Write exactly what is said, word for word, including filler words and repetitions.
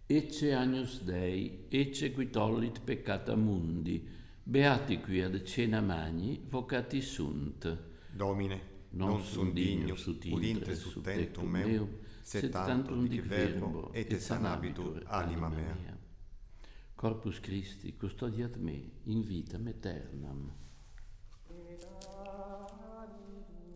Ecce Agnus Dei, ecce qui tollit peccata mundi, beati qui ad cena magni, vocati sunt. Domine, Non, non sunt sunt dignus dignus ut ut intre intre sub sub tectum tectum meum, meum, sed sed tantum tantum dic dic verbo, et sanabitur anima mea. Corpus Christi custodiat me in vitam aeternam.